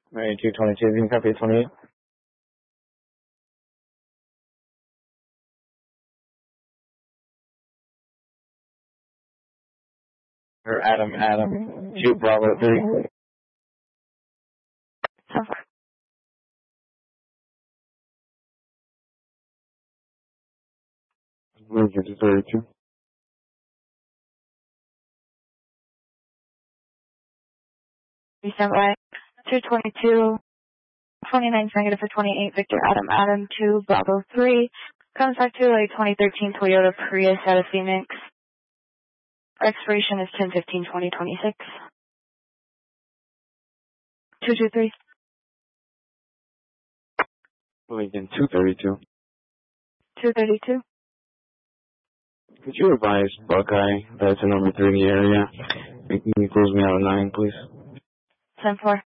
Right, 222, you can copy 28. Or Adam, 2 Bravo 3. Lincoln 232. Stand by. 222, 29 negative for 28, Victor Adam 2, Bravo 3. Comes back to a 2013 Toyota Prius out of Phoenix. Expiration is 10/15/2026. 223. Lincoln 232. 232. Could you advise Buckeye that's a number 3 in the area? Can you close me out at 9, please? 10-4.